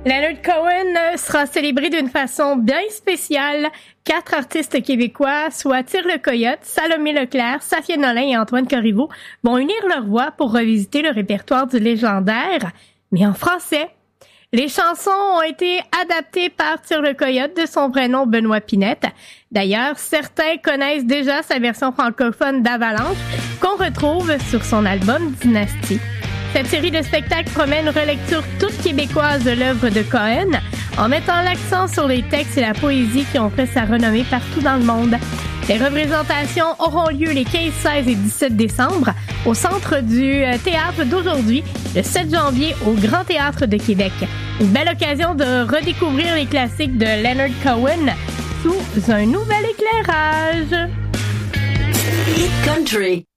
Leonard Cohen sera célébré d'une façon bien spéciale. 4 artistes québécois, soit Tire le Coyote, Salomé Leclerc, Safia Nolin et Antoine Corriveau, vont unir leurs voix pour revisiter le répertoire du légendaire, mais en français. Les chansons ont été adaptées par Tire le Coyote de son vrai nom Benoît Pinette. D'ailleurs, certains connaissent déjà sa version francophone d'Avalanche qu'on retrouve sur son album Dynastie. Cette série de spectacles promet une relecture toute québécoise de l'œuvre de Cohen en mettant l'accent sur les textes et la poésie qui ont fait sa renommée partout dans le monde. Les représentations auront lieu les 15, 16 et 17 décembre au Centre du Théâtre d'aujourd'hui, le 7 janvier au Grand Théâtre de Québec. Une belle occasion de redécouvrir les classiques de Leonard Cohen sous un nouvel éclairage. Hit Country.